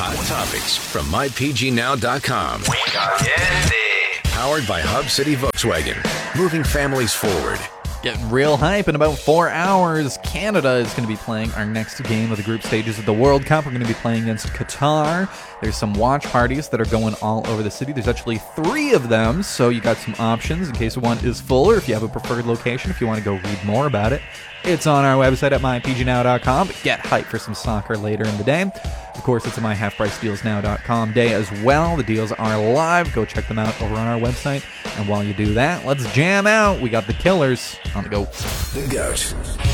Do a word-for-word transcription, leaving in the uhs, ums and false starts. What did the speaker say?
Hot topics from my p g now dot com. Powered by Hub City Volkswagen. Moving families forward. Getting real hype. In about four hours, Canada is going to be playing our next game of the group stages of the World Cup. We're going to be playing against Qatar. There's some watch parties that are going all over the city. There's actually three of them, so you got some options in case one is full, or if you have a preferred location, if you want to go read more about it. It's on our website at my p g now dot com. Get hyped for some soccer later in the day. Of course, it's a my half price deals now dot com day as well. The deals are live. Go check them out over on our website. And while you do that, let's jam out. We got the Killers on the go. The Goat.